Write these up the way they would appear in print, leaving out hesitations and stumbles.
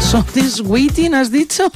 Something's waiting, ¿has dicho?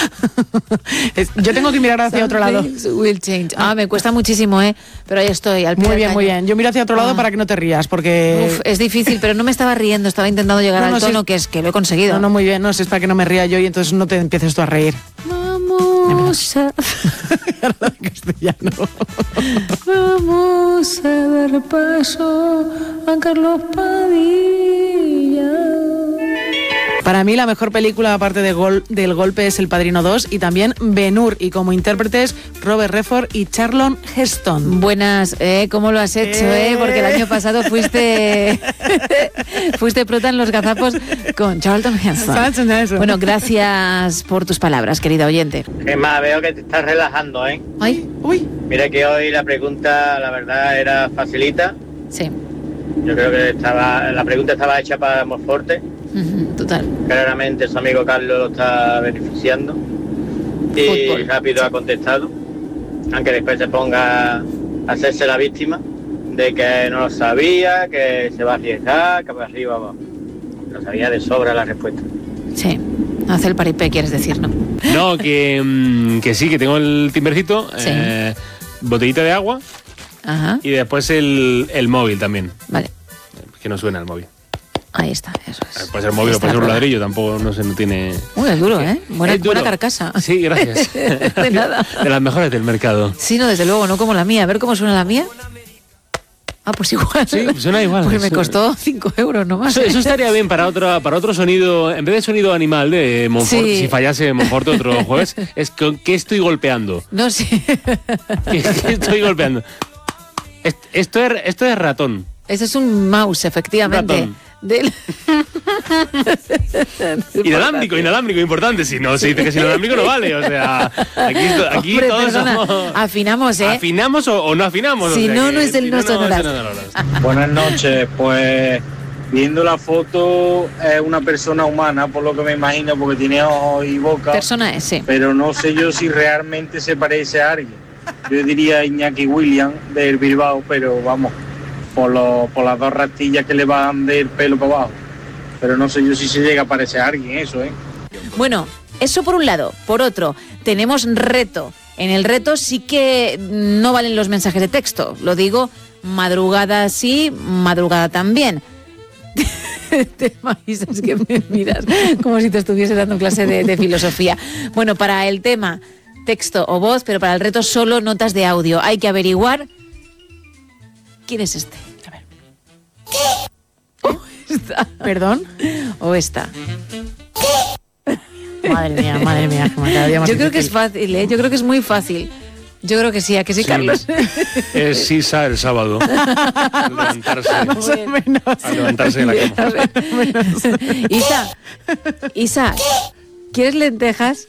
Yo tengo que mirar hacia otro lado. Will change. Me cuesta muchísimo, pero ahí estoy, al pie Muy del bien, cañón. muy bien. Yo miro hacia otro lado para que no te rías, porque... Uf, es difícil, pero no me estaba riendo, estaba intentando llegar al tono, que lo he conseguido. No, muy bien, no, si es para que no me ría yo y entonces no te empieces tú a reír. Vamos a... castellano. Vamos a dar paso a Carlos Padilla. Para mí la mejor película aparte del golpe es El Padrino 2 y también Ben-Hur, y como intérpretes Robert Redford y Charlton Heston. Buenas, ¿cómo lo has hecho? Porque el año pasado fuiste prota en Los Gazapos con Charlton Heston. Bueno, gracias por tus palabras, querida oyente. Gemma, veo que te estás relajando, ¿eh? Ay, uy. Mira que hoy la pregunta, la verdad, era facilita. Sí. Yo creo que la pregunta estaba hecha para Monforte. Total. Claramente su amigo Carlos lo está beneficiando. Y Fútbol. rápido ha contestado. Aunque después se ponga a hacerse la víctima de que no lo sabía, que se va a arriesgar, que va arriba abajo. Lo sabía de sobra la respuesta. Sí. Hace el paripé, quieres decir, ¿no? No, que sí, que tengo el timbercito, Sí. botellita de agua. Ajá. Y después el móvil también. Vale. Que no suena el móvil. Ahí está, eso es. Puede ser móvil o puede ser un ladrillo, tampoco, no sé, no tiene... Uy, es duro, ¿eh? Buena duro. carcasa. Sí, gracias. De nada. De las mejores del mercado. Sí, no, desde luego, no como la mía. A ver cómo suena la mía. Pues igual. Sí, suena igual. Porque me costó 5 euros nomás. Eso estaría bien para otro sonido, en vez de sonido animal de Monfort, Sí. si fallase Monfort otro jueves, es ¿qué estoy golpeando? No, sí. ¿Qué estoy golpeando? Esto es ratón. Ese es un mouse, efectivamente. Ratón. Del... Inalámbrico, importante. Si no se dice que es inalámbrico no vale. O sea, aquí Hombre, todos perdona, somos... afinamos, ¿eh? ¿Afinamos o no afinamos? Si O sea, no, que no es el si no sonoras. Buenas noches, pues viendo la foto es una persona humana, por lo que me imagino, porque tiene ojos y boca. Persona es, sí. Pero no sé yo si realmente se parece a alguien. Yo diría Iñaki Williams del Bilbao, pero vamos, por las dos rastillas que le van del pelo para abajo. Pero no sé yo si se llega a parecer a alguien eso, ¿eh? Bueno, eso por un lado. Por otro, tenemos reto. En el reto sí que no valen los mensajes de texto. Lo digo, madrugada sí, madrugada también. Te imaginas que me miras como si te estuviese dando clase de filosofía. Bueno, para el tema texto o voz, pero para el reto solo notas de audio. Hay que averiguar quién es este. A ver. ¿O esta? ¿Perdón? ¿O esta? Madre mía, cada día más Yo creo que difícil. es fácil, ¿eh? Yo creo que es muy fácil. Yo creo que sí, ¿a que sí, Carlos? Es Isa el sábado. Al levantarse de la cama. Isa, ¿quieres lentejas?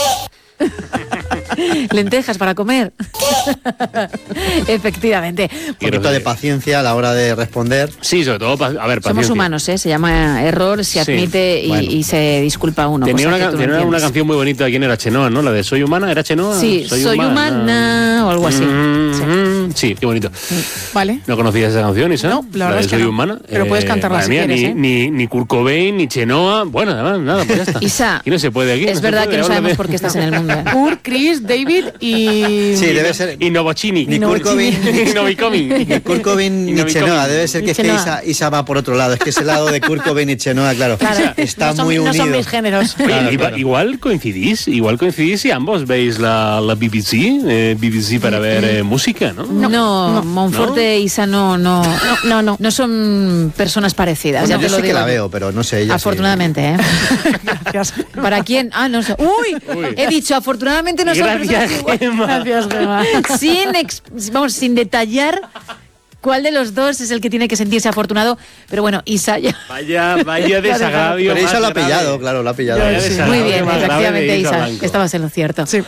Lentejas para comer. Efectivamente. Un poquito de paciencia a la hora de responder. Sí, sobre todo, a ver, paciencia. Somos humanos, ¿eh? Se llama error, se admite y se disculpa uno. Tenía cosa que tú no una entiendes. canción muy bonita de quién era Chenoa, ¿no? La de Soy Humana, ¿era Chenoa? Sí, soy humana o algo así. Sí, qué bonito. Vale. ¿No conocías esa canción, Isa? No, la verdad es que Soy no. Humana. Pero puedes cantarla madre si mía, quieres, ni Kurt Cobain, ni Chenoa. Bueno, nada, pues ya está. Isa, Y no se puede aquí. es verdad que no sabemos por qué estás en el mundo. Kurt, Chris, David y... Sí, debe ser. Y Novocini. Ni Kurt Cobain, Ni Novicomi. ni Kurt Cobain ni Novicomi. Chenoa. Debe ser que es que Chenoa. Isa va por otro lado. Es que ese lado de Kurt Cobain y Chenoa, claro, está no son, muy no unido. son mis géneros. Oye, Claro. igual coincidís y ambos veis la BBC para ver música, ¿no? No, Monforte e Isa no son personas parecidas. Bueno, ya te yo lo sí que digo. la veo, pero no sé ella. Afortunadamente, ¿eh? Gracias. ¿Para quién? No sé. ¡Uy! He dicho, afortunadamente no son Gracias, personas iguales. Gemma. Gracias, Gemma. Sin detallar cuál de los dos es el que tiene que sentirse afortunado. Pero bueno, Isa ya... Vaya desagravio. Pero Isa más lo ha grave. pillado, claro, lo ha pillado. Vaya Sí. desagravio Muy bien, más grave de efectivamente, Isa. Blanco. Estabas en lo cierto. Sí.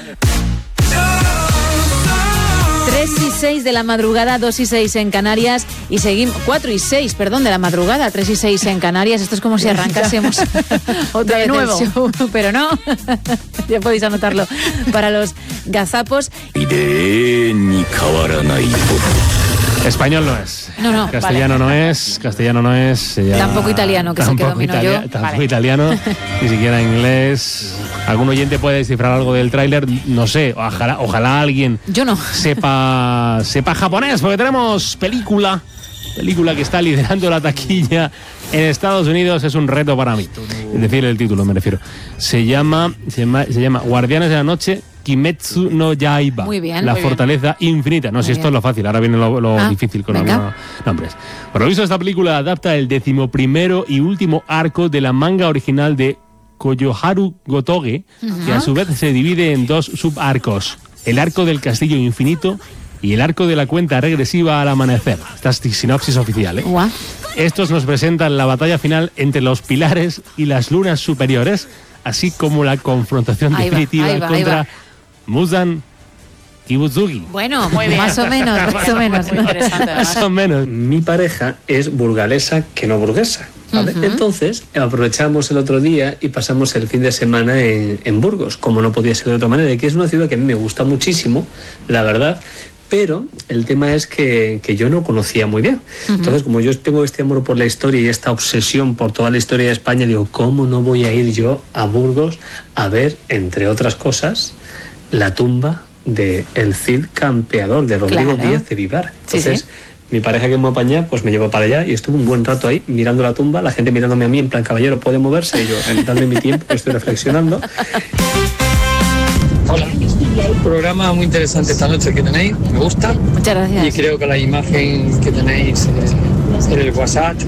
3:06 de la madrugada, 2:06 en Canarias y seguimos 4:06, perdón, de la madrugada, 3:06 en Canarias. Esto es como si arrancásemos otra De vez nuevo. el show, pero no. Ya podéis anotarlo para los gazapos. Español no es. No. Castellano no es. Tampoco italiano, que es el que domino yo. Tampoco italiano, ni siquiera inglés. ¿Algún oyente puede descifrar algo del tráiler? No sé, ojalá alguien Yo no. sepa japonés, porque tenemos película que está liderando la taquilla en Estados Unidos. Es un reto para mí. Es decir, el título me refiero. Se llama Guardianes de la Noche, Kimetsu no Yaiba. Muy bien. La muy fortaleza infinita. No, si esto es lo fácil, ahora viene lo difícil con algunos nombres. Por lo visto, esta película adapta el 11º y último arco de la manga original de Koyoharu Gotoge, que a su vez se divide en dos subarcos: el arco del castillo infinito y el arco de la cuenta regresiva al amanecer. Esta es sinopsis oficial, ¿eh? Guau. Estos nos presentan la batalla final entre los pilares y las lunas superiores, así como la confrontación definitiva contra Muzan Kibutsugi. Bueno, más o menos. Muy interesante. Más o menos. Mi pareja es burgalesa que no burguesa, ¿vale? Entonces aprovechamos el otro día y pasamos el fin de semana en Burgos, como no podía ser de otra manera, que es una ciudad que a mí me gusta muchísimo, la verdad. Pero el tema es que yo no conocía muy bien. Entonces, como yo tengo este amor por la historia y esta obsesión por toda la historia de España, digo, ¿cómo no voy a ir yo a Burgos a ver, entre otras cosas, la tumba de el Cid Campeador, de Rodrigo Díaz de Vivar? Entonces, mi pareja que me apaña, pues me llevó para allá y estuve un buen rato ahí mirando la tumba, la gente mirándome a mí en plan, caballero, puede moverse, y yo, dame mi tiempo, que estoy reflexionando. Hola, un programa muy interesante esta noche que tenéis, me gusta. Muchas gracias. Y creo que la imagen que tenéis en el WhatsApp